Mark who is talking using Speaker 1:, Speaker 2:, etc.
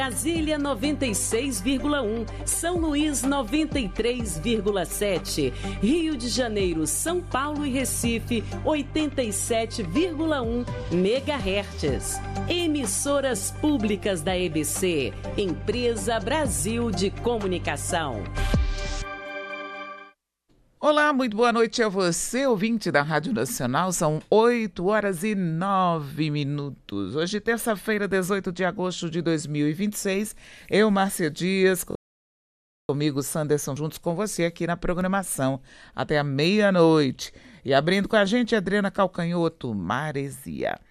Speaker 1: Brasília 96,1, São Luís 93,7, Rio de Janeiro, São Paulo e Recife 87,1 MHz. Emissoras públicas da EBC, Empresa Brasil de Comunicação.
Speaker 2: Olá, muito boa noite a você, ouvinte da Rádio Nacional. São 8h09. Hoje, terça-feira, 18 de agosto de 2026. Eu, Márcia Dias, comigo, Sanderson, juntos com você aqui na programação até a meia-noite. E abrindo com a gente, Adriana Calcanhoto, Maresia.